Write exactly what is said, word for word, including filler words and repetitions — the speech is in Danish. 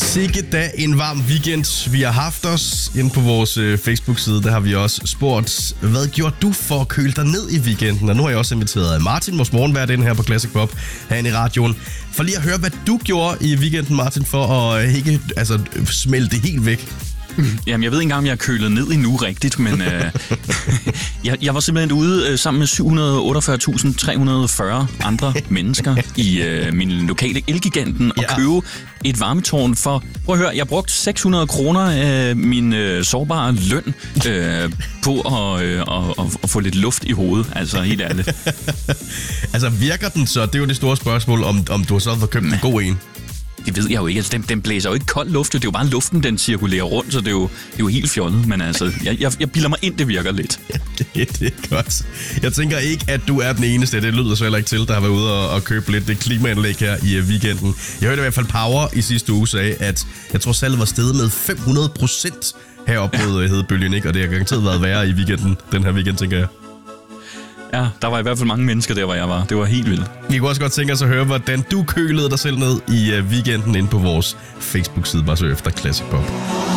Sikke da en varm weekend vi har haft os. Inde på vores øh, Facebook-side, der har vi også spurgt, hvad gjorde du for at køle dig ned i weekenden? Og nu har jeg også inviteret Martin, vores morgenvært, ind her på Classic Pop, herinde i radioen. For lige at høre, hvad du gjorde i weekenden, Martin, for at ikke altså, smelte det helt væk. Jamen, jeg ved ikke engang, om jeg er kølet ned endnu rigtigt, men øh, jeg, jeg var simpelthen ude øh, sammen med syv hundrede og otteogfyrre tusind tre hundrede og fyrre andre mennesker i øh, min lokale Elgiganten og ja. købe et varmetårn for... Prøv at høre, jeg brugte seks hundrede kroner af min øh, sårbare løn øh, på at, øh, at, at få lidt luft i hovedet, altså helt ærligt. Altså, virker den så? Det er jo det store spørgsmål, om, om du har så fået købt en god en. Det ved jeg jo ikke. Altså, den, den blæser jo ikke kold luft. Det er jo bare luften, den cirkulerer rundt, så det er jo, det er jo helt fjollet. Men altså, jeg, jeg, jeg bilder mig ind, det virker lidt. Ja, det, det er godt. Jeg tænker ikke, at du er den eneste. Det lyder så heller ikke til, der har været ude og, og købe lidt det klimaanlæg her i uh, weekenden. Jeg hørte i hvert fald Power i sidste uge sagde, at jeg tror salget var steget med fem hundrede procent heroppe på ja. hedebølgen, ikke? Og det har garanteret været værre i weekenden, den her weekend, tænker jeg. Ja, der var i hvert fald mange mennesker der, hvor jeg var. Det var helt vildt. Vi kunne også godt tænke os at høre, hvordan du kølede dig selv ned i weekenden inde på vores Facebook-side, bare så efter Classic Pop.